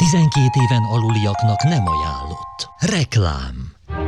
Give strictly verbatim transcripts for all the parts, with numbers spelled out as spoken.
tizenkét éven aluliaknak nem ajánlott. Reklám.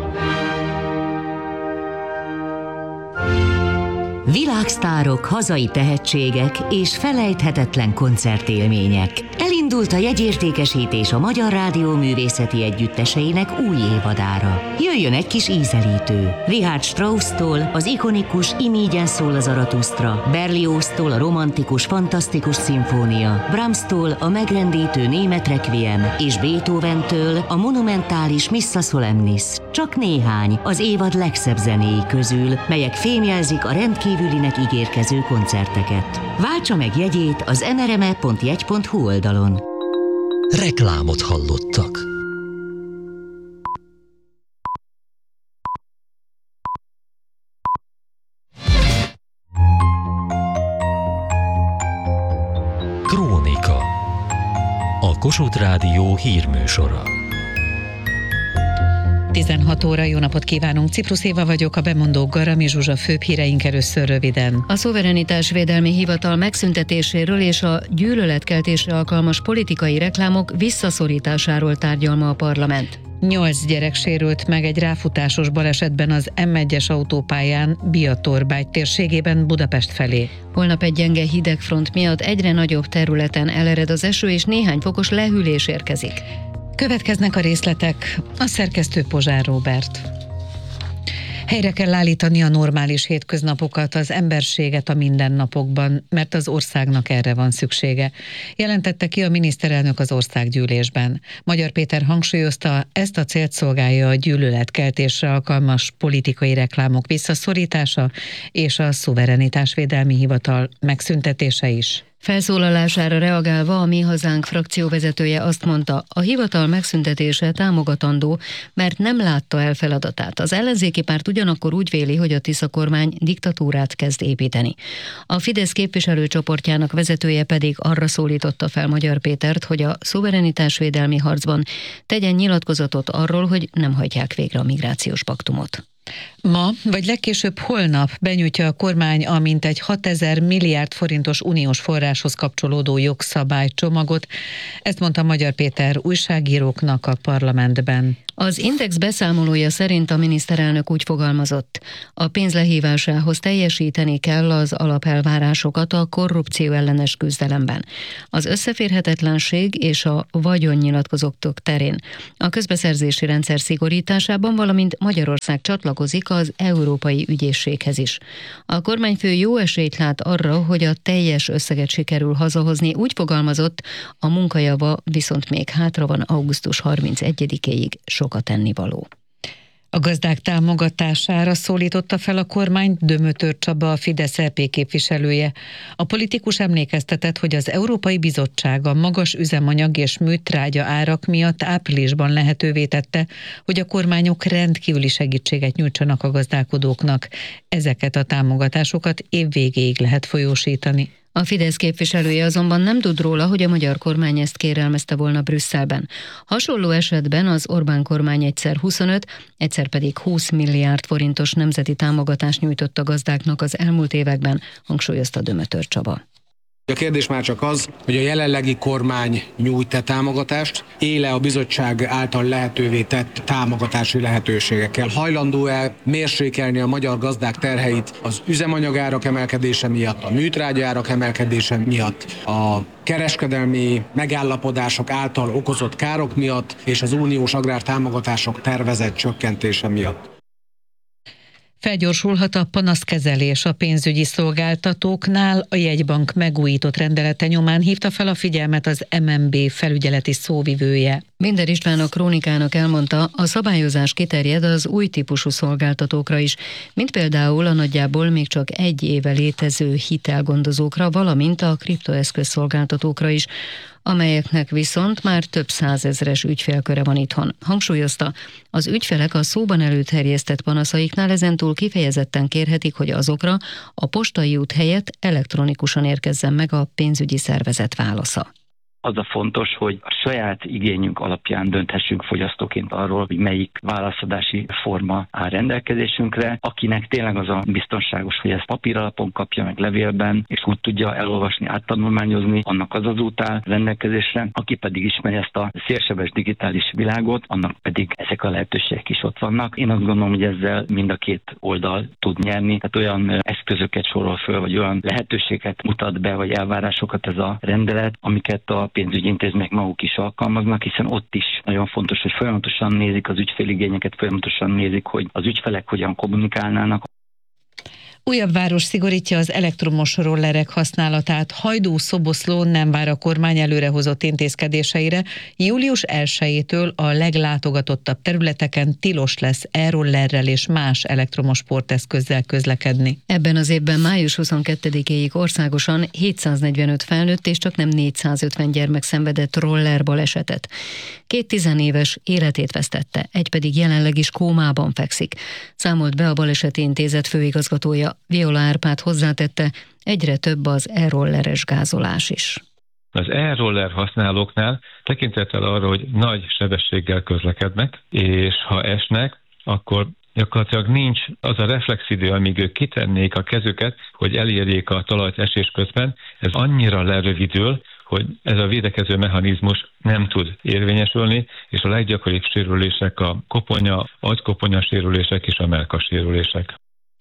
Világsztárok, hazai tehetségek és felejthetetlen koncertélmények. Elindult a jegyértékesítés a Magyar Rádió művészeti együtteseinek új évadára. Jöjjön egy kis ízelítő. Richard Strauss-tól az ikonikus Imígyen szól a Zaratusztra, Berlioz-tól a romantikus, fantasztikus szimfónia, Brahms-tól a megrendítő német requiem és Beethoven-től a monumentális Missa Solemnis. Csak néhány az évad legszebb zenéi közül, melyek fémjelzik a rendkívülinek ígérkező koncerteket. Váltsa meg jegyét az en er em e pont jegy pont hu oldalon. Reklámot hallottak. Krónika. A Kossuth Rádió hírműsora. tizenhat óra, jó napot kívánunk! Ciprusz Éva vagyok, a bemondók Garami Zsuzsa, főbb híreink először röviden. A szuverenitásvédelmi hivatal megszüntetéséről és a gyűlöletkeltésre alkalmas politikai reklámok visszaszorításáról tárgyal ma a parlament. Nyolc gyerek sérült meg egy ráfutásos balesetben az em egyes autópályán Biatorbágy térségében Budapest felé. Holnap egy gyenge hidegfront miatt egyre nagyobb területen elered az eső és néhány fokos lehűlés érkezik. Következnek a részletek, a szerkesztő Pozsár Róbert. Helyre kell állítani a normális hétköznapokat, az emberséget a mindennapokban, mert az országnak erre van szüksége, jelentette ki a miniszterelnök az országgyűlésben. Magyar Péter hangsúlyozta, ezt a célt szolgálja a gyűlöletkeltésre alkalmas politikai reklámok visszaszorítása és a szuverenitásvédelmi hivatal megszüntetése is. Felszólalására reagálva a Mi Hazánk frakcióvezetője azt mondta, a hivatal megszüntetése támogatandó, mert nem látta el feladatát. Az ellenzéki párt ugyanakkor úgy véli, hogy a Tisza kormány diktatúrát kezd építeni. A Fidesz képviselőcsoportjának vezetője pedig arra szólította fel Magyar Pétert, hogy a szuverenitásvédelmi harcban tegyen nyilatkozatot arról, hogy nem hajtják végre a migrációs paktumot. Ma, vagy legkésőbb holnap benyújtja a kormány a mintegy hatezer milliárd forintos uniós forráshoz kapcsolódó jogszabálycsomagot. Ezt mondta Magyar Péter újságíróknak a parlamentben. Az Index beszámolója szerint a miniszterelnök úgy fogalmazott, a pénz lehívásához teljesíteni kell az alapelvárásokat a korrupció ellenes küzdelemben, az összeférhetetlenség és a vagyonnyilatkozatok terén, a közbeszerzési rendszer szigorításában, valamint Magyarország csatlakozik az Európai Ügyészséghez is. A kormányfő jó esélyt lát arra, hogy a teljes összeget sikerül hazahozni, úgy fogalmazott, a munkajava viszont még hátra van augusztus harmincegyedikéig sokat ennivaló. A gazdák támogatására szólította fel a kormány Dömötör Csaba, a Fidesz é pé képviselője. A politikus emlékeztetett, hogy az Európai Bizottság a magas üzemanyag és műtrágya árak miatt áprilisban lehetővé tette, hogy a kormányok rendkívüli segítséget nyújtsanak a gazdálkodóknak. Ezeket a támogatásokat év végéig lehet folyósítani. A Fidesz képviselője azonban nem tud róla, hogy a magyar kormány ezt kérelmezte volna Brüsszelben. Hasonló esetben az Orbán kormány egyszer huszonöt, egyszer pedig húsz milliárd forintos nemzeti támogatást nyújtott a gazdáknak az elmúlt években, hangsúlyozta Dömötör Csaba. A kérdés már csak az, hogy a jelenlegi kormány nyújt-e támogatást, éle a bizottság által lehetővé tett támogatási lehetőségekkel. Hajlandó-e mérsékelni a magyar gazdák terheit az üzemanyagárak emelkedése miatt, a műtrágyárak emelkedése miatt, a kereskedelmi megállapodások által okozott károk miatt és az uniós agrártámogatások tervezett csökkentése miatt. Felgyorsulhat a panaszkezelés a pénzügyi szolgáltatóknál. A jegybank megújított rendelete nyomán hívta fel a figyelmet az em en bé felügyeleti szóvivője. Binder István a Krónikának elmondta, a szabályozás kiterjed az új típusú szolgáltatókra is, mint például a nagyjából még csak egy éve létező hitelgondozókra, valamint a kriptoeszköz szolgáltatókra is, amelyeknek viszont már több százezres ügyfélköre van itthon. Hangsúlyozta, az ügyfelek a szóban előterjesztett panaszaiknál ezentúl kifejezetten kérhetik, hogy azokra a postai út helyett elektronikusan érkezzen meg a pénzügyi szervezet válasza. Az a fontos, hogy a saját igényünk alapján dönthessünk fogyasztóként arról, hogy melyik válaszadási forma áll rendelkezésünkre. Akinek tényleg az a biztonságos, hogy ezt papír alapon kapja meg levélben, és úgy tudja elolvasni, áttanulmányozni, annak az az út áll rendelkezésre. Aki pedig ismeri ezt a szélsebes digitális világot, annak pedig ezek a lehetőségek is ott vannak. Én azt gondolom, hogy ezzel mind a két oldal tud nyerni. Tehát olyan eszközöket sorol föl, vagy olyan lehetőséget mutat be, vagy elvárásokat ez a rendelet, amiket a pénzügyi intézmények maguk is alkalmaznak, hiszen ott is nagyon fontos, hogy folyamatosan nézik az ügyféligényeket, folyamatosan nézik, hogy az ügyfelek hogyan kommunikálnának. Újabb város szigorítja az elektromos rollerek használatát. Hajdú-Szoboszló nem vár a kormány előrehozott intézkedéseire. július elsejétől a leglátogatottabb területeken tilos lesz e-rollerrel és más elektromos sporteszközzel közlekedni. Ebben az évben május huszonkettedikéig országosan hétszáznegyvenöt felnőtt és csak nem négyszázötven gyermek szenvedett roller balesetet. Két tizenéves életét vesztette, egy pedig jelenleg is kómában fekszik. Számolt be a Baleseti Intézet főigazgatója. Viola Árpád hozzátette, egyre több az e-rolleres gázolás is. Az e-roller használóknál tekintettel arra, hogy nagy sebességgel közlekednek, és ha esnek, akkor gyakorlatilag nincs az a reflexidő, amíg ők kitennék a kezüket, hogy elérjék a talajt esés közben. Ez annyira lerövidül, hogy ez a védekező mechanizmus nem tud érvényesülni, és a leggyakoribb sérülések a koponya, agykoponya sérülések és a mellkas sérülések.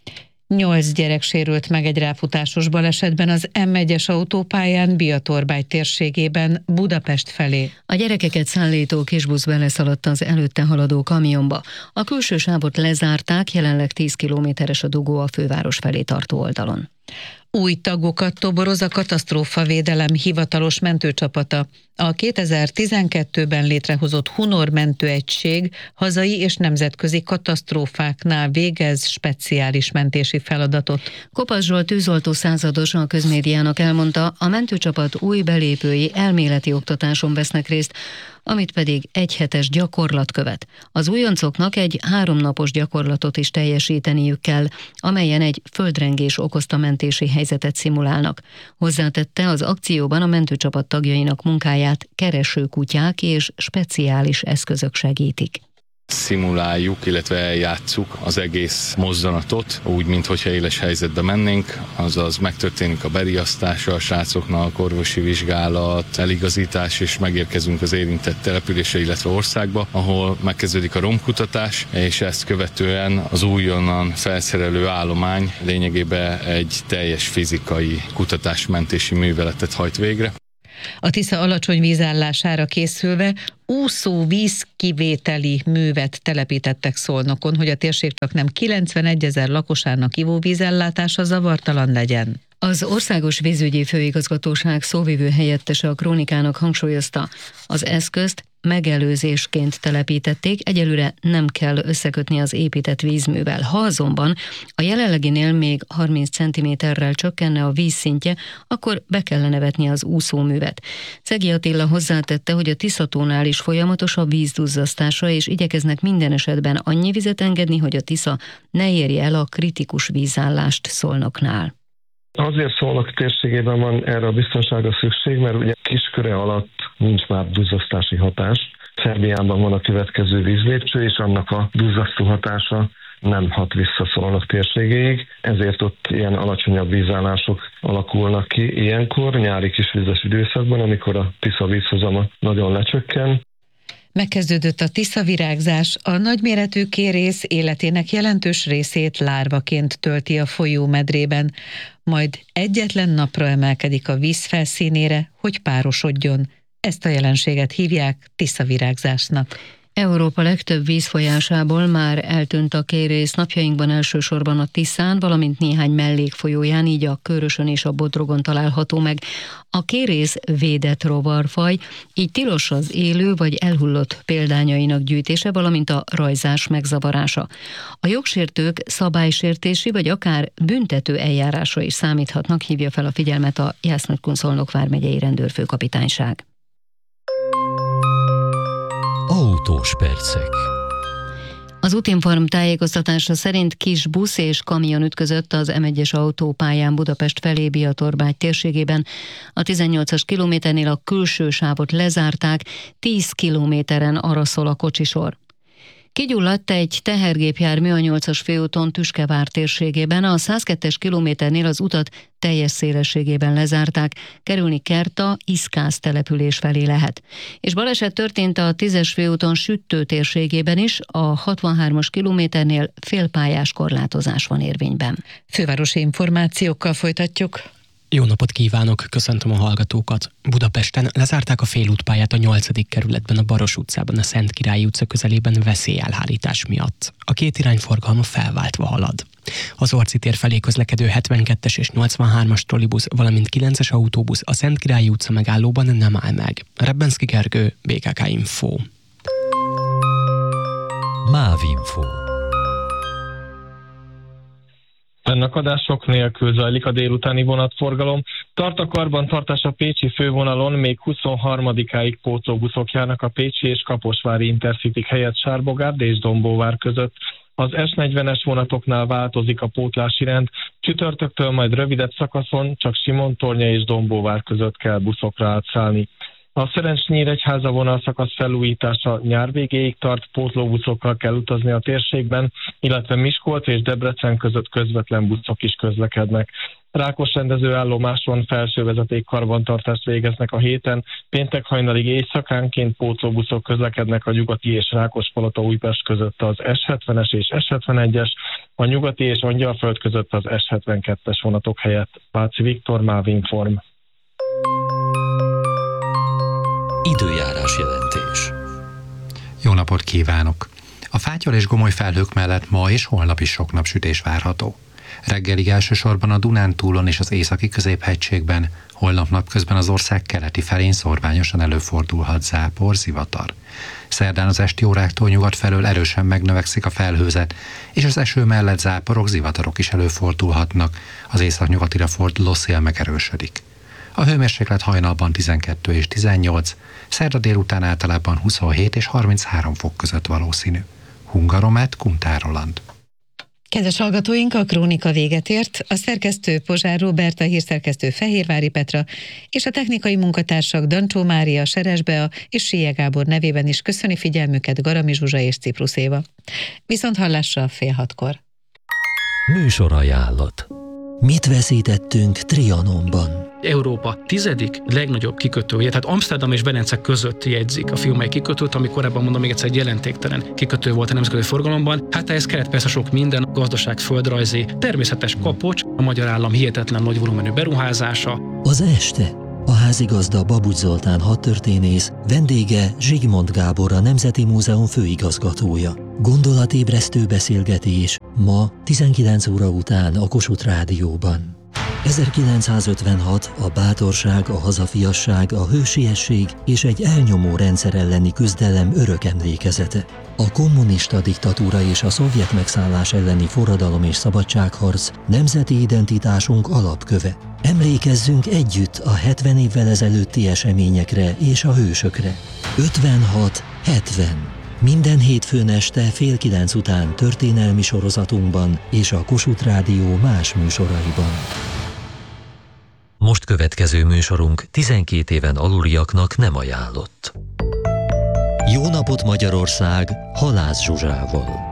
Nyolc gyerek sérült meg egy ráfutásos balesetben az em egyes autópályán Biatorbágy térségében Budapest felé. A gyerekeket szállító kisbusz beleszaladt az előtte haladó kamionba. A külső sávot lezárták, jelenleg tíz kilométeres a dugó a főváros felé tartó oldalon. Új tagokat toboroz a katasztrófavédelem hivatalos mentőcsapata. A kétezer-tizenkettőben létrehozott Hunor mentőegység hazai és nemzetközi katasztrófáknál végez speciális mentési feladatot. Kopasz Zsolt tűzoltó százados a közmédiának elmondta, a mentőcsapat új belépői elméleti oktatáson vesznek részt, amit pedig egyhetes gyakorlat követ. Az újoncoknak egy háromnapos gyakorlatot is teljesíteniük kell, amelyen egy földrengés okozta mentési helyzetet szimulálnak. Hozzátette, az akcióban a mentőcsapat tagjainak munkáját keresőkutyák és speciális eszközök segítik. Szimuláljuk, illetve eljátszuk az egész mozdanatot, úgy, minthogyha éles helyzetbe mennénk, azaz megtörténik a beriasztása a srácoknak, orvosi vizsgálat, eligazítás, és megérkezünk az érintett településre, illetve országba, ahol megkezdődik a romkutatás, és ezt követően az újonnan felszerelő állomány lényegében egy teljes fizikai kutatásmentési műveletet hajt végre. A Tisza alacsony vízállására készülve úszó vízkivételi művet telepítettek Szolnokon, hogy a térség csak nem kilencvenegyezer lakosának ivóvízellátása zavartalan legyen. Az Országos Vízügyi Főigazgatóság szóvivő helyettese a Krónikának hangsúlyozta, az eszközt megelőzésként telepítették, egyelőre nem kell összekötni az épített vízművel. Ha azonban a jelenleginél még harminc centiméterrel csökkenne a vízszintje, akkor be kellene vetni az úszóművet. Szegi Attila hozzátette, hogy a Tiszatónál is folyamatos a vízduzzasztása, és igyekeznek minden esetben annyi vizet engedni, hogy a Tisza ne érje el a kritikus vízállást Szolnoknál. Azért Szolnok térségében van erre a biztonságra szükség, mert ugye Kisköre alatt nincs már duzzasztási hatás. Szerbiában van a következő vízlépcső, és annak a duzzasztó hatása nem hat vissza Szolnok térségéig, ezért ott ilyen alacsonyabb vízállások alakulnak ki ilyenkor, nyári kisvizes időszakban, amikor a Tisza vízhozama nagyon lecsökken. Megkezdődött a tiszavirágzás, a nagyméretű kérész életének jelentős részét lárvaként tölti a folyómedrében, majd egyetlen napra emelkedik a víz felszínére, hogy párosodjon. Ezt a jelenséget hívják tiszavirágzásnak. Európa legtöbb vízfolyásából már eltűnt a kérész, napjainkban elsősorban a Tiszán, valamint néhány mellékfolyóján, így a Körösön és a Bodrogon található meg. A kérész védett rovarfaj, így tilos az élő vagy elhullott példányainak gyűjtése, valamint a rajzás megzavarása. A jogsértők szabálysértési vagy akár büntető eljárásra is számíthatnak, hívja fel a figyelmet a Jász-Nagykun-Szolnok vármegyei rendőrfőkapitányság. Autós percek. Az Útinform tájékoztatása szerint kis busz és kamion ütközött az em egyes autópályán Budapest felé Biatorbágy térségében. A tizennyolcas kilométernél a külső sávot lezárták, tíz kilométeren arra szól a kocsisor. Kigyulladt egy tehergépjármű a nyolcas főúton Tüskevár térségében, a száz kettes kilométernél az utat teljes szélességében lezárták, kerülni Kerta, Iszkász település felé lehet. És baleset történt a tízes főúton Süttő térségében is, a hatvanhármas kilométernél félpályás korlátozás van érvényben. Fővárosi információkkal folytatjuk. Jó napot kívánok, köszöntöm a hallgatókat. Budapesten lezárták a félútpályát a nyolcadik kerületben, a Baros utcában, a Szentkirályi utca közelében veszélyelhárítás miatt. A két irányforgalma felváltva halad. Az Orci tér felé közlekedő hetvenkettes és nyolcvanhármas trollibusz, valamint kilences autóbusz a Szentkirályi utca megállóban nem áll meg. Rebbenszky Gergő, bé ká ká Info. Mávinfo. Fennakadások nélkül zajlik a délutáni vonatforgalom. Tart a karbantartás a pécsi fővonalon, még huszonharmadikáig pótlóbuszok járnak a pécsi és kaposvári Intercity helyett Sárbogárd és Dombóvár között. Az es negyvenes vonatoknál változik a pótlási rend, csütörtöktől majd rövidebb szakaszon csak Simontornya és Dombóvár között kell buszokra átszállni. A Szerencs-Nyíregyháza vonalszakasz felújítása nyár végéig tart, pótlóbuszokkal kell utazni a térségben, illetve Miskolc és Debrecen között közvetlen buszok is közlekednek. Rákosrendezőállomáson felsővezeték karbantartást végeznek a héten, péntek hajnalig éjszakánként pótlóbuszok közlekednek a Nyugati és Rákospalota-Újpest között az es hetvenes és es hetvenegyes, a Nyugati és Angyalföld között az es hetvenkettes vonatok helyett. Váci Viktor, Mávinform. Időjárás jelentés. Jó napot kívánok! A fátyol és gomoly felhők mellett ma és holnap is sok napsütés várható. Reggelig elsősorban a Dunántúlon és az északi középhegységben, holnap napközben az ország keleti felén szorványosan előfordulhat zápor, zivatar. Szerdán az esti óráktól nyugat felől erősen megnövekszik a felhőzet, és az eső mellett záporok, zivatarok is előfordulhatnak, az északnyugatira forduló szél megerősödik. A hőmérséklet hajnalban tizenkettő és tizennyolc, szerda délután általában huszonhét és harminchárom fok között valószínű. Hungaromet, Kuntár Roland. Kedves hallgatóink, a krónika véget ért. A szerkesztő Pozsár Róbert, a hírszerkesztő Fehérvári Petra és a technikai munkatársak Dancsó Mária, Seres Bea és Sélye Gábor nevében is köszöni figyelmüket Garami Zsuzsa és Ciprus Éva. Viszont hallásra fél hatkor. Műsorajánlat. Mit veszítettünk Trianonban? Európa tizedik legnagyobb kikötője, tehát Amsterdam és Velence között jegyzik a fiumely kikötőt, ami korábban, mondom még egyszer, egy jelentéktelen kikötő volt a nemzetközi forgalomban. Hát ehhez kellett persze sok minden, gazdaság, földrajzi, természetes kapocs, a magyar állam hihetetlen nagy volumenű beruházása. Az este a házigazda Babucs Zoltán hadtörténész, vendége Zsigmond Gábor, a Nemzeti Múzeum főigazgatója. Gondolatébresztő beszélgetés ma tizenkilenc óra után a Kossuth Rádióban. ezerkilencszázötvenhat a bátorság, a hazafiasság, a hősiesség és egy elnyomó rendszer elleni küzdelem örök emlékezete. A kommunista diktatúra és a szovjet megszállás elleni forradalom és szabadságharc nemzeti identitásunk alapköve. Emlékezzünk együtt a hetven évvel ezelőtti eseményekre és a hősökre. ötvenhat hetven. Minden hétfőn este fél kilenc után történelmi sorozatunkban és a Kossuth Rádió más műsoraiban. Most következő műsorunk tizenkét éven aluliaknak nem ajánlott. Jó napot Magyarország, Halász Zsuzsával.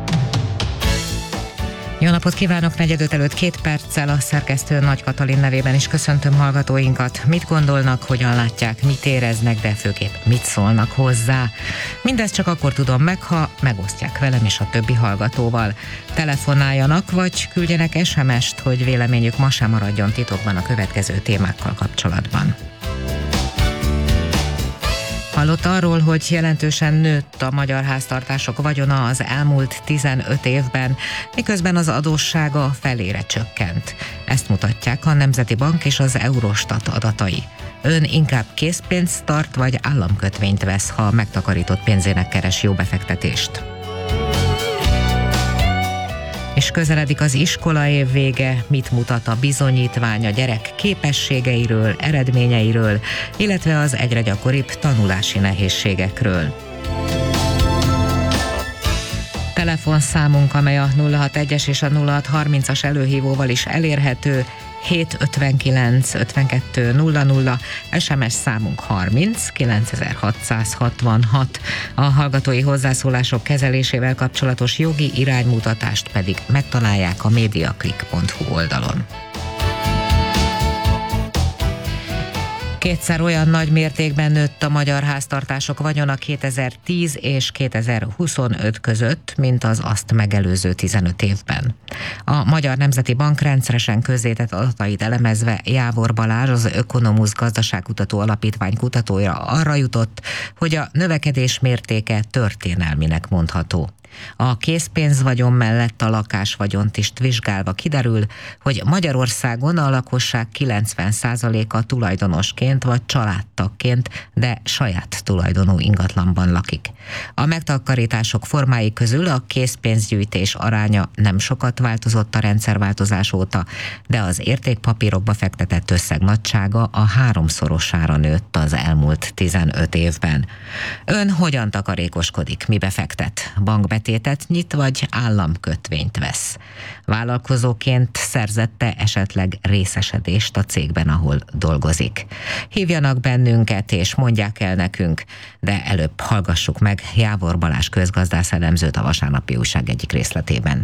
Jó napot kívánok, negyedöt előtt két perccel a szerkesztő Nagy Katalin nevében is köszöntöm hallgatóinkat. Mit gondolnak, hogyan látják, mit éreznek, de főképp mit szólnak hozzá. Mindezt csak akkor tudom meg, ha megosztják velem és a többi hallgatóval. Telefonáljanak, vagy küldjenek es em est, hogy véleményük ma sem maradjon titokban a következő témákkal kapcsolatban. Hallott arról, hogy jelentősen nőtt a magyar háztartások vagyona az elmúlt tizenöt évben, miközben az adóssága felére csökkent. Ezt mutatják a Nemzeti Bank és az Eurostat adatai. Ön inkább készpénzt tart, vagy államkötvényt vesz, ha megtakarított pénzének keres jó befektetést? És közeledik az iskolaév vége, mit mutat a bizonyítvány a gyerek képességeiről, eredményeiről, illetve az egyre gyakoribb tanulási nehézségekről. Telefonszámunk, amely a nulla hatvanegy és a nulla hatharmincas előhívóval is elérhető, hét ötvenkilenc ötvenkettő nulla nulla, es em es számunk harminc kilencezer-hatszázhatvanhat. A hallgatói hozzászólások kezelésével kapcsolatos jogi iránymutatást pedig megtalálják a mediaclick pont hu oldalon. Kétszer olyan nagy mértékben nőtt a magyar háztartások vagyona kétezer-tíz és kétezer-huszonöt között, mint az azt megelőző tizenöt évben. A Magyar Nemzeti Bank rendszeresen közzétett adatait elemezve Jávor Balázs, az Ökonomusz Gazdaságkutató Alapítvány kutatója arra jutott, hogy a növekedés mértéke történelminek mondható. A készpénzvagyon mellett a lakásvagyont is vizsgálva kiderül, hogy Magyarországon a lakosság kilencven százaléka tulajdonosként vagy családtagként, de saját tulajdonú ingatlanban lakik. A megtakarítások formái közül a készpénzgyűjtés aránya nem sokat változott a rendszerváltozás óta, de az értékpapírokba fektetett összeg nagysága a háromszorosára nőtt az elmúlt tizenöt évben. Ön hogyan takarékoskodik, mibe fektet? Bankbetétet nyit vagy államkötvényt vesz? Vállalkozóként szerzette esetleg részesedést a cégben, ahol dolgozik? Hívjanak bennünket és mondják el nekünk, de előbb hallgassuk meg Jávor Balázs közgazdász elemzőt a Vasárnapi Újság egyik részletében.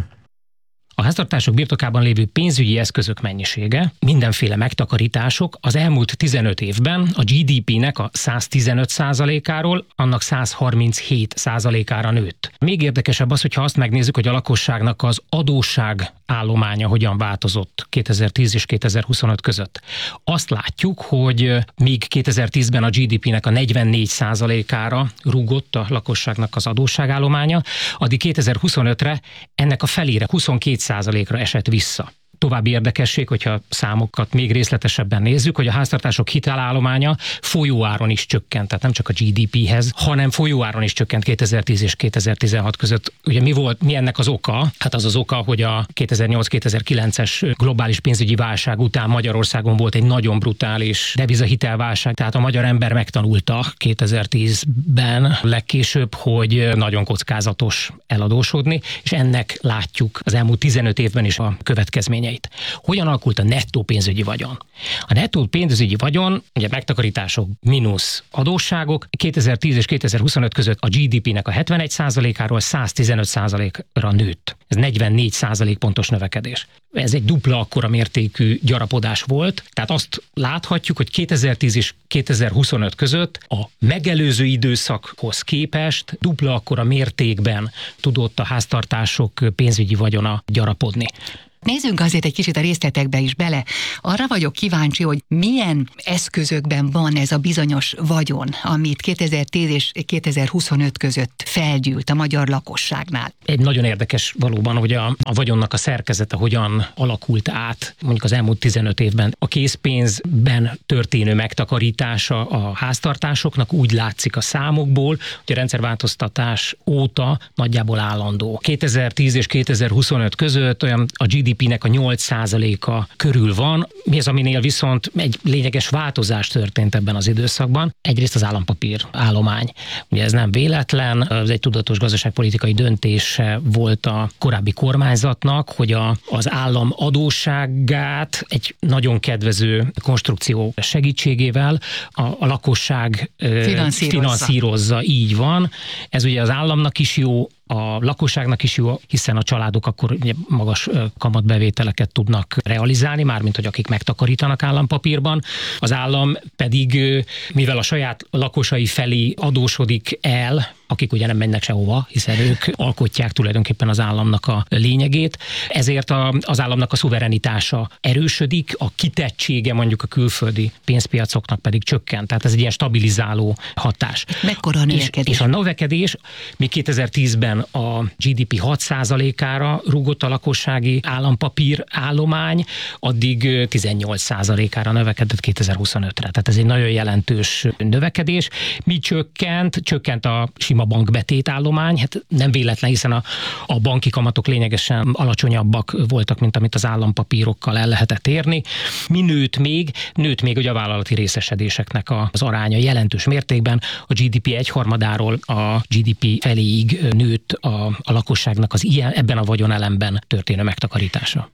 A háztartások birtokában lévő pénzügyi eszközök mennyisége, mindenféle megtakarítások az elmúlt tizenöt évben a gé dé pének a száztizenöt százalékáról annak százharminchét százalékára nőtt. Még érdekesebb az, hogyha azt megnézzük, hogy a lakosságnak az adósság állománya hogyan változott kétezer-tíz és kétezer-huszonöt között. Azt látjuk, hogy míg kétezer-tízben a gé dé pének a negyvennégy százalékára rúgott a lakosságnak az adósságállománya, addig kétezer-huszonötre ennek a felére, huszonkét százalékra esett vissza. További érdekesség, hogyha számokat még részletesebben nézzük, hogy a háztartások hitelállománya folyóáron is csökkent, tehát nem csak a gé dé péhez, hanem folyóáron is csökkent kétezer-tíz és kétezer-tizenhat között. Ugye mi volt, mi ennek az oka? Hát az az oka, hogy a kétezer-nyolc-kétezer-kilences globális pénzügyi válság után Magyarországon volt egy nagyon brutális devizahitelválság, tehát a magyar ember megtanulta kétezer-tízben legkésőbb, hogy nagyon kockázatos eladósodni, és ennek látjuk az elmúlt tizenöt évben is a következményeit. Hogyan alakult a nettó pénzügyi vagyon? A nettó pénzügyi vagyon, ugye megtakarítások mínusz adósságok, kétezer-tíz és kétezer-huszonöt között a gé dé pének a hetvenegy százalékáról száztizenöt százalékra nőtt. Ez negyvennégy százalék pontos növekedés. Ez egy dupla akkora mértékű gyarapodás volt, tehát azt láthatjuk, hogy kétezer-tíz és kétezer-huszonöt között a megelőző időszakhoz képest dupla akkora mértékben tudott a háztartások pénzügyi vagyona gyarapodni. Nézzünk azért egy kicsit a részletekbe is bele. Arra vagyok kíváncsi, hogy milyen eszközökben van ez a bizonyos vagyon, amit kétezer-tíz és kétezer-huszonöt között felgyűlt a magyar lakosságnál. Egy nagyon érdekes valóban, hogy a, a vagyonnak a szerkezete hogyan alakult át mondjuk az elmúlt tizenöt évben. A készpénzben történő megtakarítása a háztartásoknak úgy látszik a számokból, hogy a rendszerváltoztatás óta nagyjából állandó. kétezer-tíz és kétezer-huszonöt között olyan a gé dé pének a nyolc százaléka körül van. Mi az, aminél viszont egy lényeges változás történt ebben az időszakban? Egyrészt az állampapír állomány. Ugye ez nem véletlen, ez egy tudatos gazdaságpolitikai döntése volt a korábbi kormányzatnak, hogy a, az állam adósságát egy nagyon kedvező konstrukció segítségével a, a lakosság finanszírozza. finanszírozza. Így van. Ez ugye az államnak is jó, a lakosságnak is jó, hiszen a családok akkor ugye magas kamatbevételeket tudnak realizálni, mármint hogy akik megtakarítanak állampapírban. Az állam pedig, mivel a saját lakosai felé adósodik el, akik ugye nem mennek sehova, hiszen ők alkotják tulajdonképpen az államnak a lényegét, ezért a, az államnak a szuverenitása erősödik, a kitettsége mondjuk a külföldi pénzpiacoknak pedig csökkent. Tehát ez egy ilyen stabilizáló hatás. Mekkora a növekedés? És, és a növekedés még kétezer-tízben a gé dé pé hat százalékára rúgott a lakossági állampapír állomány, addig tizennyolc százalékára növekedett kétezer-huszonötre. Tehát ez egy nagyon jelentős növekedés. Mi csökkent? Csökkent a sima sima bankbetétállomány, hát nem véletlen, hiszen a, a banki kamatok lényegesen alacsonyabbak voltak, mint amit az állampapírokkal el lehetett érni. Mi nőtt még? Nőtt még ugye a vállalati részesedéseknek az aránya jelentős mértékben. A gé dé pé egyharmadáról a gé dé pé feléig nőtt a, a lakosságnak az ilyen, ebben a vagyonelemben történő megtakarítása.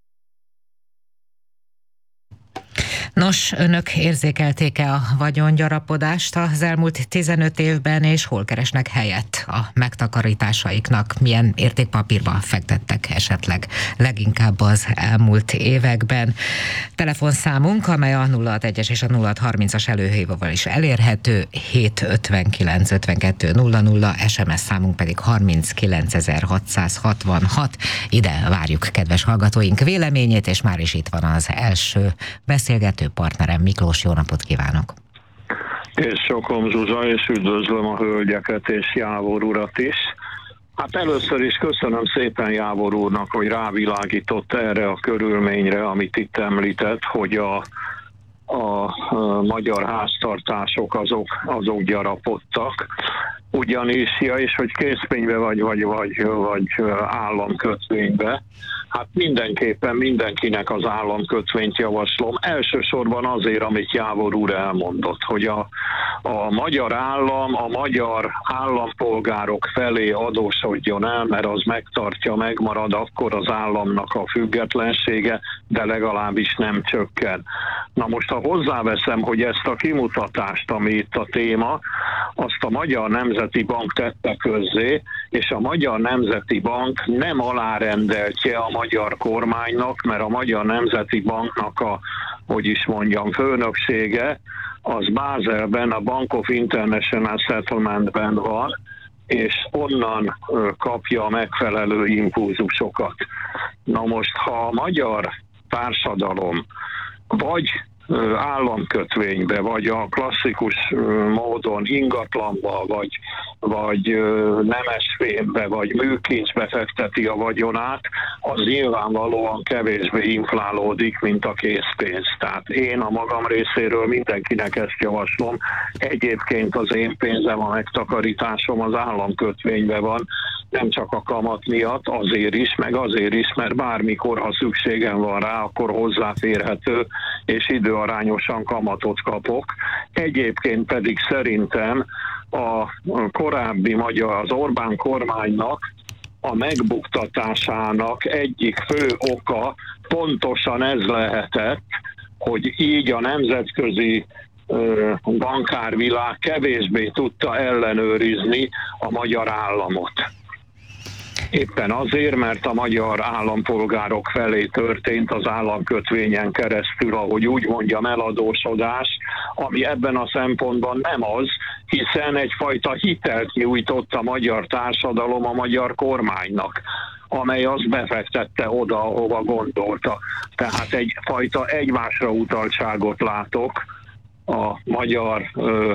Nos, önök érzékelték-e a vagyongyarapodást az elmúlt tizenöt évben, és hol keresnek helyet a megtakarításaiknak? Milyen értékpapírba fektettek esetleg leginkább az elmúlt években? Telefonszámunk, amely a nulla hatvanegy és a nulla hatharmincas előhívóval is elérhető, hét ötvenkilenc ötvenkettő nulla nulla, es em es számunk pedig harminckilencezer-hatszázhatvanhat. Ide várjuk kedves hallgatóink véleményét, és már is itt van az első beszélgető partnerem, Miklós, jó napot kívánok! És sokom Zsuzsa, és üdvözlöm a hölgyeket és Jávor urat is. Hát először is köszönöm szépen Jávor úrnak, hogy rávilágított erre a körülményre, amit itt említett, hogy a, a, a magyar háztartások azok, azok gyarapodtak. Ugyanis, ja, és hogy készpénzbe vagy, vagy, vagy, vagy államkötvénybe. Hát mindenképpen mindenkinek az államkötvényt javaslom. Elsősorban azért, amit Jávor úr elmondott, hogy a, a magyar állam a magyar állampolgárok felé adósodjon el, mert az megtartja, megmarad akkor az államnak a függetlensége, de legalábbis nem csökken. Na most, ha hozzáveszem, hogy ezt a kimutatást, ami itt a téma, azt a Magyar Nemzeti Bank tette közzé, és a Magyar Nemzeti Bank nem alárendeltje a magyar kormánynak, mert a Magyar Nemzeti Banknak a, hogy is mondjam, főnöksége, az Bázelben, a Bank of International Settlementben van, és onnan kapja a megfelelő impulzusokat. Na most, ha a magyar társadalom vagy államkötvénybe, vagy a klasszikus módon ingatlanba, vagy, vagy nemesfémbe, vagy műkincsbe fekteti a vagyonát, az nyilvánvalóan kevésbé inflálódik, mint a készpénz. Tehát én a magam részéről mindenkinek ezt javaslom. Egyébként az én pénzem, a megtakarításom az államkötvénybe van, nem csak a kamat miatt, azért is, meg azért is, mert bármikor, ha szükségem van rá, akkor hozzáférhető, és időarányosan kamatot kapok. Egyébként pedig szerintem a korábbi magyar, az Orbán kormánynak a megbuktatásának egyik fő oka pontosan ez lehetett, hogy így a nemzetközi bankárvilág kevésbé tudta ellenőrizni a magyar államot. Éppen azért, mert a magyar állampolgárok felé történt az államkötvényen keresztül, ahogy úgy mondjam, eladósodás, ami ebben a szempontban nem az, hiszen egyfajta hitelt nyújtott a magyar társadalom a magyar kormánynak, amely azt befektette oda, ahova gondolta. Tehát egyfajta egymásra utaltságot látok a magyar ö,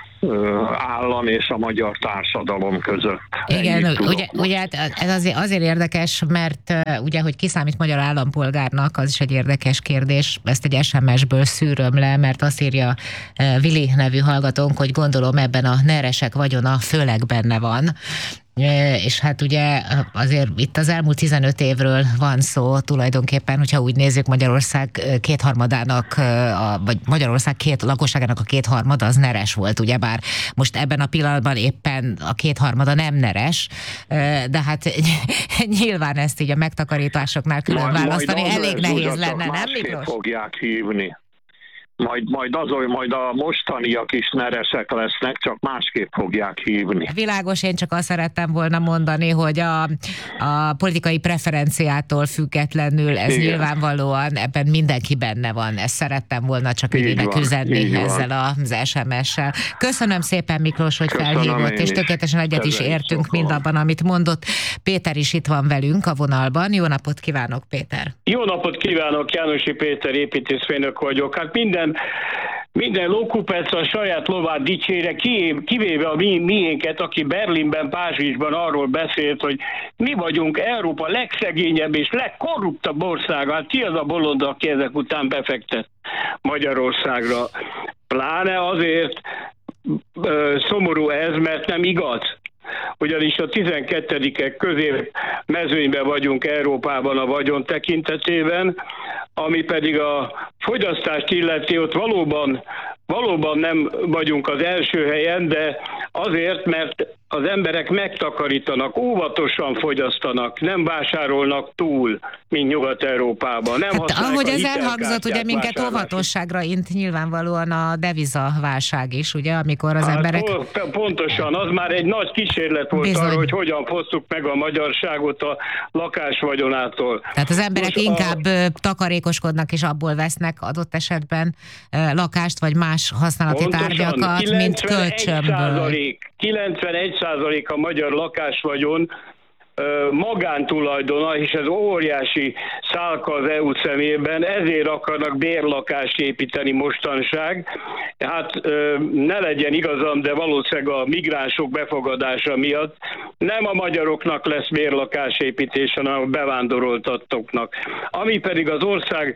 állam és a magyar társadalom között. Igen, ugye, ugye ez azért, azért érdekes, mert ugye, hogy kiszámít magyar állampolgárnak, az is egy érdekes kérdés. Ezt egy es em es-ből szűröm le, mert azt írja Vili nevű hallgatónk, hogy gondolom ebben a neresek vagyona főleg benne van. És hát ugye azért itt az elmúlt tizenöt évről van szó tulajdonképpen, hogyha úgy nézzük, Magyarország kétharmadának, vagy Magyarország két lakosságának a kétharmada az neres volt, ugyebár most ebben a pillanatban éppen a kétharmada nem neres, de hát nyilván ezt így a megtakarításoknál külön választani elég nehéz lenne, nem Miklós? Fogják hívni. Majd, majd az, hogy majd a mostaniak is neresek lesznek, csak másképp fogják hívni. Világos, én csak azt szerettem volna mondani, hogy a, a politikai preferenciától függetlenül ez igen, nyilvánvalóan ebben mindenki benne van. Ezt szerettem volna csak idének üzenni ezzel az es em es-sel. Köszönöm szépen, Miklós, hogy Köszönöm felhívott, és tökéletesen egyet is értünk szokol. mindabban, amit mondott. Péter is itt van velünk a vonalban. Jó napot kívánok, Péter! Jó napot kívánok, Jánosi Péter építészmérnök vagyok. Hát minden Minden lókuperc a saját lovát dicsére, kivéve a mi, miénket, aki Berlinben, Párizsban arról beszélt, hogy mi vagyunk Európa legszegényebb és legkorruptabb országa. Hát ki az a bolond, aki ezek után befektet Magyarországra? Pláne azért, szomorú ez, mert nem igaz. Ugyanis a tizenkettedikek közé mezőnyben vagyunk Európában a vagyon tekintetében, ami pedig a fogyasztást illeti, ott valóban, valóban nem vagyunk az első helyen, de azért, mert az emberek megtakarítanak, óvatosan fogyasztanak, nem vásárolnak túl, mint Nyugat-Európában. Nem hát, ahogy ez elhangzott, ugye minket óvatosságra int nyilvánvalóan a devizaválság is, ugye, amikor az hát, emberek... Pontosan, az már egy nagy kísérlet volt Bizony. arra, hogy hogyan fosztuk meg a magyarságot a lakásvagyonától. Tehát az emberek Most inkább a... takarékoskodnak és abból vesznek adott esetben lakást vagy más használati Pontosan, tárgyakat, mint kölcsönből. kilencvenegy százalék a magyar lakásvagyon magántulajdona, és ez óriási szálka az é u szemében, ezért akarnak bérlakást építeni mostanság. Hát ne legyen igazam, de valószínűleg a migránsok befogadása miatt nem a magyaroknak lesz bérlakásépítés, hanem a bevándoroltatoknak. Ami pedig az ország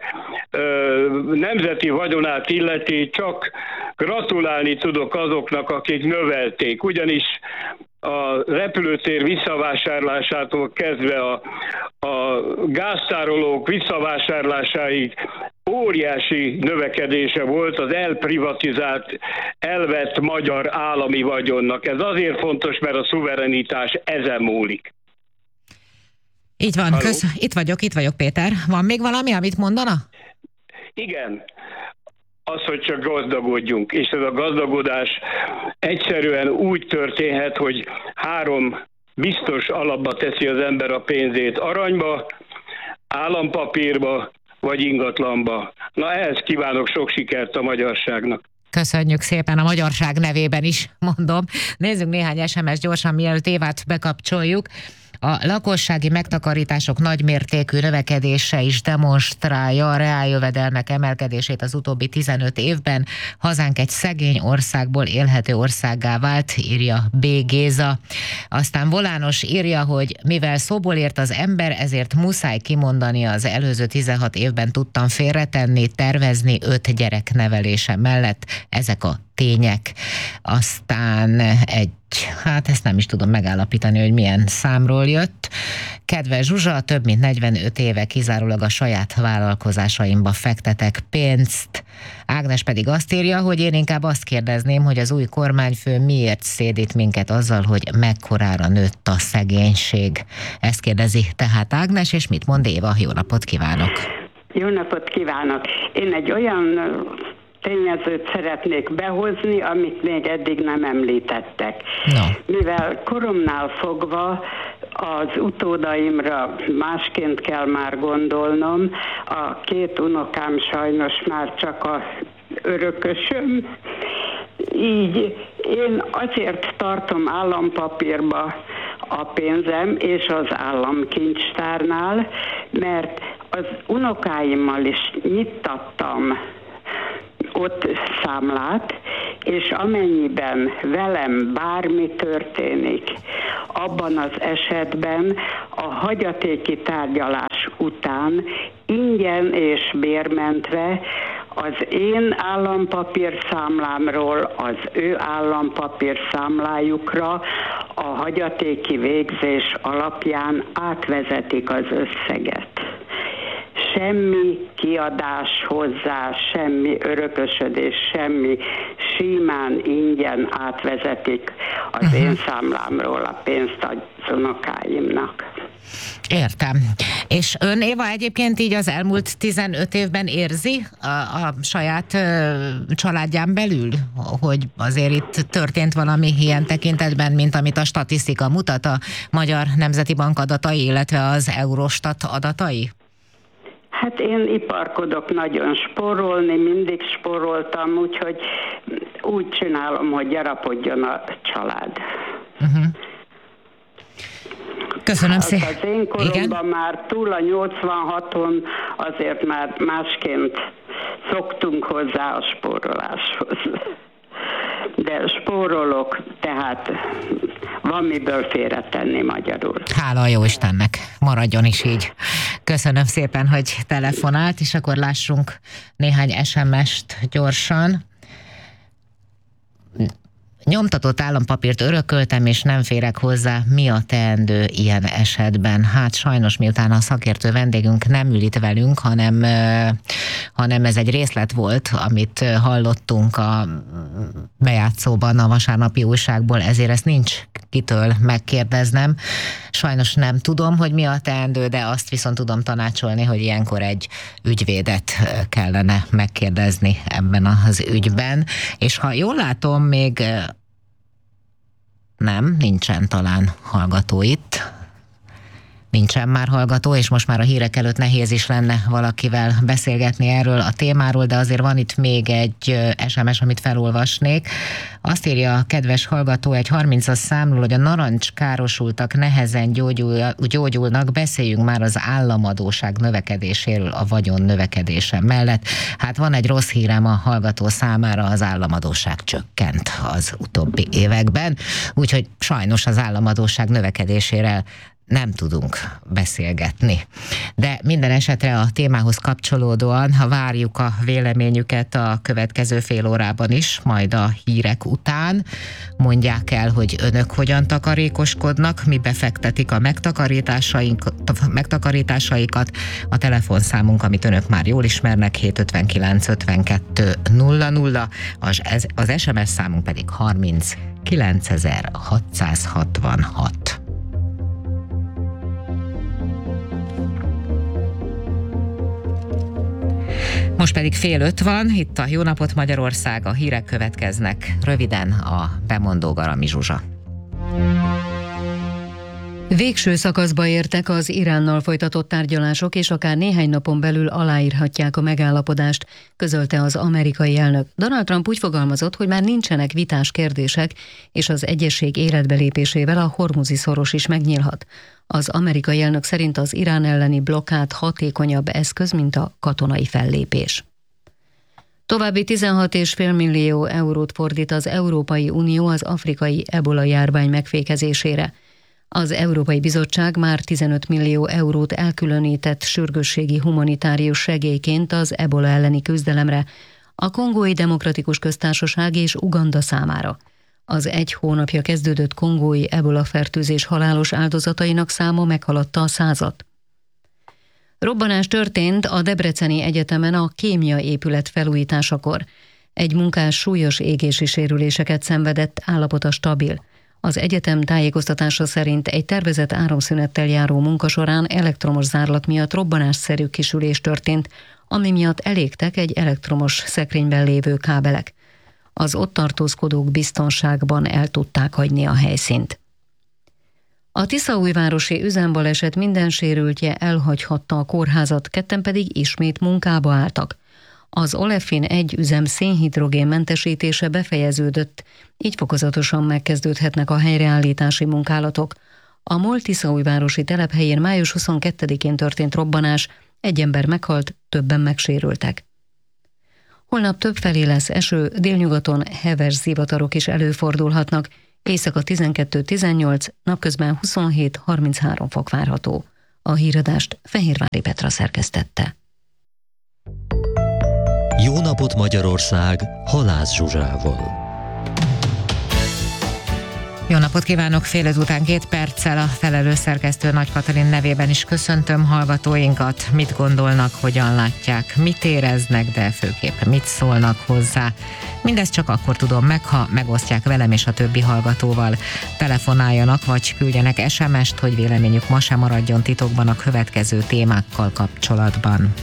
nemzeti vagyonát illeti, csak gratulálni tudok azoknak, akik növelték, ugyanis a repülőtér visszavásárlásától kezdve a, a gáztárolók visszavásárlásáig óriási növekedése volt az elprivatizált, elvett magyar állami vagyonnak. Ez azért fontos, mert a szuverenitás ezen múlik. Így van, kösz. Itt vagyok, itt vagyok, Péter. Van még valami, amit mondana? Igen. Az, hogy csak gazdagodjunk, és ez a gazdagodás egyszerűen úgy történhet, hogy három biztos alapba teszi az ember a pénzét: aranyba, állampapírba, vagy ingatlanba. Na, ehhez kívánok sok sikert a magyarságnak. Köszönjük szépen a magyarság nevében is, mondom. Nézzünk néhány es em es gyorsan, mielőtt Évát bekapcsoljuk. A lakossági megtakarítások nagymértékű növekedése is demonstrálja a reáljövedelmek emelkedését az utóbbi tizenöt évben. Hazánk egy szegény országból élhető országgá vált, írja B. Géza. Aztán Volános írja, hogy mivel szóból ért az ember, ezért muszáj kimondani, az előző tizenhat évben tudtam félretenni, tervezni öt gyerek nevelése mellett. Ezek a tények. Aztán egy, hát ezt nem is tudom megállapítani, hogy milyen számról jött. Kedves Zsuzsa, több mint negyvenöt éve kizárólag a saját vállalkozásaimba fektetek pénzt. Ágnes pedig azt írja, hogy én inkább azt kérdezném, hogy az új kormányfő miért szédít minket azzal, hogy mekkorára nőtt a szegénység. Ezt kérdezi tehát Ágnes, és mit mond Éva? Jó napot kívánok! Jó napot kívánok! Én egy olyan tényezőt szeretnék behozni, amit még eddig nem említettek. No. Mivel koromnál fogva az utódaimra másként kell már gondolnom, a két unokám sajnos már csak a örökösöm, így én azért tartom állampapírba a pénzem és az államkincstárnál, mert az unokáimmal is nyittattam ott számlát, és amennyiben velem bármi történik, abban az esetben a hagyatéki tárgyalás után ingyen és bérmentve az én állampapír számlámról az ő állampapír számlájukra a hagyatéki végzés alapján átvezetik az összeget. Semmi kiadás hozzá, semmi örökösödés, semmi, simán ingyen átvezetik az uh-huh. én számlámról a pénzt az unokáimnak. Értem. És ön, Éva, egyébként így az elmúlt tizenöt évben érzi a, a saját ö, családján belül, hogy azért itt történt valami ilyen tekintetben, mint amit a statisztika mutat, a Magyar Nemzeti Bank adatai, illetve az Eurostat adatai? Hát én iparkodok nagyon spórolni, mindig spóroltam, úgyhogy úgy csinálom, hogy gyarapodjon a család. Uh-huh. Köszönöm szépen. Az én koromban már túl a nyolcvanhaton azért már másként szoktunk hozzá a spóroláshoz. De spórolok, tehát van miből félretenni magyarul. Hála a Jóistennek, maradjon is így. Köszönöm szépen, hogy telefonált, és akkor lássunk néhány es em est gyorsan. Nyomtatott állampapírt örököltem, és nem férek hozzá. Mi a teendő ilyen esetben? Hát sajnos, miután a szakértő vendégünk nem ül itt velünk, hanem, hanem ez egy részlet volt, amit hallottunk a bejátszóban a vasárnapi újságból, ezért ezt nincs kitől megkérdeznem. Sajnos nem tudom, hogy mi a teendő, de azt viszont tudom tanácsolni, hogy ilyenkor egy ügyvédet kellene megkérdezni ebben az ügyben. És ha jól látom, még nem, nincsen talán hallgató itt. Nincsen már hallgató, és most már a hírek előtt nehéz is lenne valakivel beszélgetni erről a témáról, de azért van itt még egy es em es, amit felolvasnék. Azt írja a kedves hallgató egy harmincas számról, hogy a narancskárosultak nehezen gyógyul, gyógyulnak, beszéljünk már az államadóság növekedéséről a vagyon növekedése mellett. Hát van egy rossz hírem a hallgató számára, az államadóság csökkent az utóbbi években, úgyhogy sajnos az államadóság növekedésére nem tudunk beszélgetni. De minden esetre a témához kapcsolódóan, ha várjuk a véleményüket a következő fél órában is, majd a hírek után. Mondják el, hogy önök hogyan takarékoskodnak, mi befektetik a megtakarításaikat. A telefonszámunk, amit önök már jól ismernek, hét ötvenkilenc ötvenkettő nulla nulla, az, az es em es számunk pedig harminckilencezer-hatszázhatvanhat. Most pedig fél öt van, itt a Jó napot Magyarország, a hírek következnek. Röviden a bemondó Garami Zsuzsa. Végső szakaszba értek az Iránnal folytatott tárgyalások, és akár néhány napon belül aláírhatják a megállapodást, közölte az amerikai elnök. Donald Trump úgy fogalmazott, hogy már nincsenek vitás kérdések, és az egyezség életbelépésével a Hormuzi szoros is megnyílhat. Az amerikai elnök szerint az Irán elleni blokkád hatékonyabb eszköz, mint a katonai fellépés. További tizenhat egész öt millió eurót fordít az Európai Unió az afrikai ebola járvány megfékezésére. Az Európai Bizottság már tizenöt millió eurót elkülönített sürgősségi humanitárius segélyként az ebola elleni küzdelemre, a Kongói Demokratikus Köztársaság és Uganda számára. Az egy hónapja kezdődött kongói ebola fertőzés halálos áldozatainak száma meghaladta a százat. Robbanás történt a Debreceni Egyetemen a kémia épület felújításakor. Egy munkás súlyos égési sérüléseket szenvedett, állapota stabil. Az egyetem tájékoztatása szerint egy tervezett áramszünettel járó munka során elektromos zárlat miatt robbanásszerű kisülés történt, ami miatt elégtek egy elektromos szekrényben lévő kábelek. Az ott tartózkodók biztonságban el tudták hagyni a helyszínt. A tiszaújvárosi üzembaleset minden sérültje elhagyhatta a kórházat, ketten pedig ismét munkába álltak. Az Olefin egy üzem szénhidrogén mentesítése befejeződött, így fokozatosan megkezdődhetnek a helyreállítási munkálatok. A MOL tiszaújvárosi telephelyén május huszonkettedikén történt robbanás, egy ember meghalt, többen megsérültek. Holnap többfelé lesz eső, délnyugaton heves zivatarok is előfordulhatnak, éjszaka tizenkettő tizennyolc, napközben huszonhét harminchárom fok várható. A híradást Fehérvári Petra szerkesztette. Jó napot Magyarország, Halász Zsuzsával. Jó napot kívánok, fél öt után két perccel a felelős szerkesztő Nagy Katalin nevében is köszöntöm hallgatóinkat. Mit gondolnak, hogyan látják, mit éreznek, de főképp mit szólnak hozzá. Mindezt csak akkor tudom meg, ha megosztják velem és a többi hallgatóval. Telefonáljanak vagy küldjenek es em est, hogy véleményük ma sem maradjon titokban a következő témákkal kapcsolatban.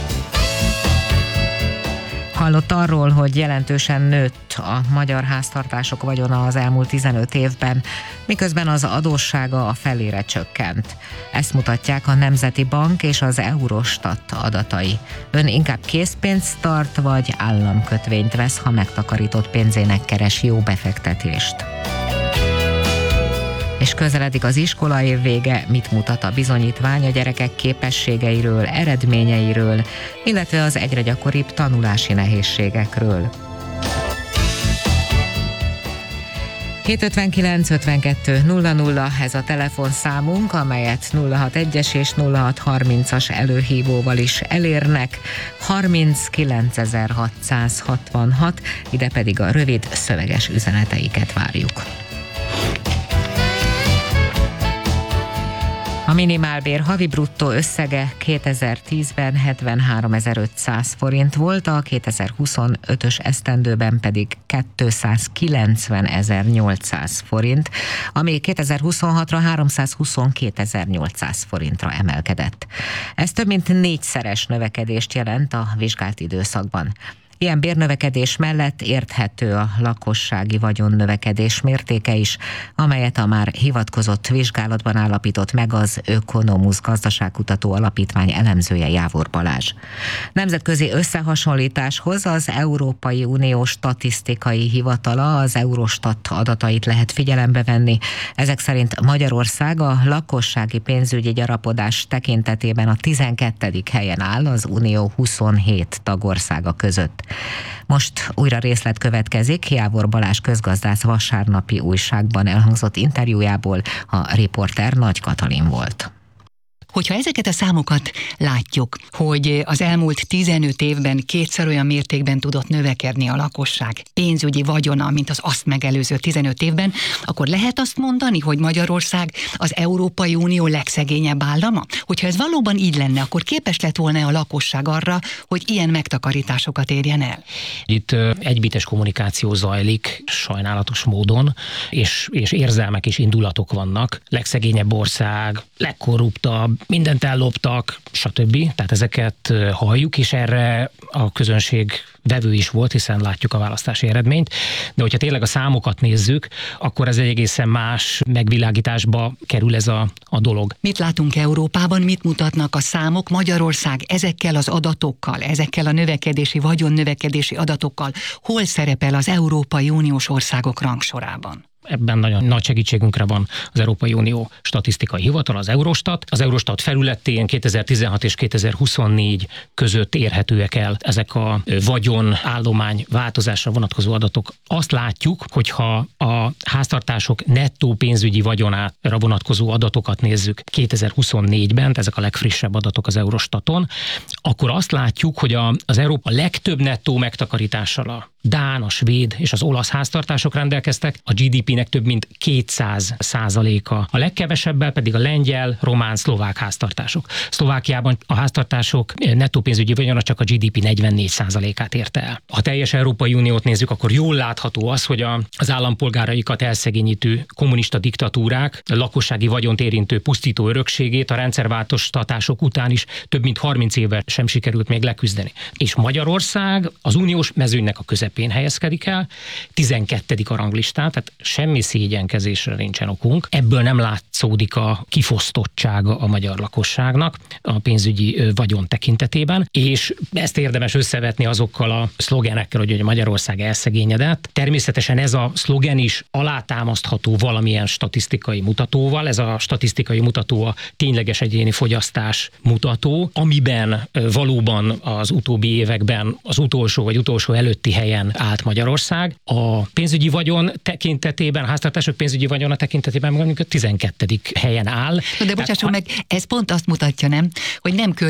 Hallott arról, hogy jelentősen nőtt a magyar háztartások vagyona az elmúlt tizenöt évben, miközben az adóssága a felére csökkent. Ezt mutatják a Nemzeti Bank és az Eurostat adatai. Ön inkább készpénzt tart, vagy államkötvényt vesz, ha megtakarított pénzének keres jó befektetést? És közeledik az iskolaév vége, mit mutat a bizonyítvány a gyerekek képességeiről, eredményeiről, illetve az egyre gyakoribb tanulási nehézségekről. hét ötvenkilenc ötvenkettő nulla nulla ez a telefonszámunk, amelyet nulla hatvanegy és nulla hatszázharmincas előhívóval is elérnek. harminckilencezer-hatszázhatvanhat, ide pedig a rövid szöveges üzeneteiket várjuk. A minimálbér havi bruttó összege kétezer-tízben hetvenháromezer-ötszáz forint volt, a kétezer-huszonötös esztendőben pedig kétszázkilencvenezer-nyolcszáz forint, ami kétezer-huszonhatra háromszázhuszonkétezer-nyolcszáz forintra emelkedett. Ez több mint négyszeres növekedést jelent a vizsgált időszakban. Ilyen bérnövekedés mellett érthető a lakossági vagyonnövekedés mértéke is, amelyet a már hivatkozott vizsgálatban állapított meg az Ökonomusz gazdaságkutató alapítvány elemzője Jávor Balázs. Nemzetközi összehasonlításhoz az Európai Unió statisztikai hivatala, az Eurostat adatait lehet figyelembe venni. Ezek szerint Magyarország a lakossági pénzügyi gyarapodás tekintetében a tizenkettedik helyen áll az Unió huszonhét tagországa között. Most újra részlet következik Jávor Balázs közgazdász vasárnapi újságban elhangzott interjújából, a riporter Nagy Katalin volt. Hogyha ezeket a számokat látjuk, hogy az elmúlt tizenöt évben kétszer olyan mértékben tudott növekedni a lakosság pénzügyi vagyona, mint az azt megelőző tizenöt évben, akkor lehet azt mondani, hogy Magyarország az Európai Unió legszegényebb állama? Hogyha ez valóban így lenne, akkor képes lett volna a lakosság arra, hogy ilyen megtakarításokat érjen el? Itt egybites kommunikáció zajlik sajnálatos módon, és, és érzelmek és indulatok vannak. Legszegényebb ország, legkorruptabb, mindent elloptak, stb. Tehát ezeket halljuk, és erre a közönség vevő is volt, hiszen látjuk a választási eredményt. De hogyha tényleg a számokat nézzük, akkor ez egy egészen más megvilágításba kerül ez a, a dolog. Mit látunk Európában, mit mutatnak a számok? Magyarország ezekkel az adatokkal, ezekkel a növekedési, vagyonnövekedési adatokkal hol szerepel az Európai Uniós országok rangsorában? Ebben nagyon nagy segítségünkre van az Európai Unió statisztikai hivatal, az Eurostat. Az Eurostat felületén kétezer-tizenhat és kétezer-huszonnégy között érhetőek el ezek a vagyon állomány változásra vonatkozó adatok. Azt látjuk, hogyha a háztartások nettó pénzügyi vagyonára vonatkozó adatokat nézzük kétezer-huszonnégyben, ezek a legfrissebb adatok az Eurostaton, akkor azt látjuk, hogy a, az Európa legtöbb nettó megtakarítással a dán, a svéd és az olasz háztartások rendelkeztek, a gé dé pének több mint kétszáz százaléka, a legkevesebbel pedig a lengyel, román, szlovák háztartások. Szlovákiában a háztartások nettó pénzügyi vagyona csak a gé dé pé negyvennégy százalékát érte el. Ha teljes Európai Uniót nézzük, akkor jól látható az, hogy a, az állampolgáraikat elszegényítő kommunista diktatúrák lakossági vagyont érintő pusztító örökségét a rendszerváltoztatások után is több mint harminc évvel sem sikerült még leküzdeni. És Magyarország az uniós mezőnynek a közepén helyezkedik el, tizenkettedik a ranglistán, tehát semmi szégyenkezésre nincsen okunk. Ebből nem látszódik a kifosztottsága a magyar lakosságnak a pénzügyi vagyon tekintetében, és ezt érdemes összevetni azokkal a szlogenekkel, hogy Magyarország elszegényedett. Természetesen ez a szlogen is alátámasztható valamilyen statisztikai mutatóval. Ez a statisztikai mutató a tényleges egyéni fogyasztás mutató, amiben valóban az utóbbi években az utolsó vagy utolsó előtti helyen állt Magyarország. A pénzügyi vagyon tekintetében, a háztartások pénzügyi vagyona tekintetében mondjuk a tizenkettedik helyen áll. De bocsásson meg, ez pont azt mutatja, nem, hogy nem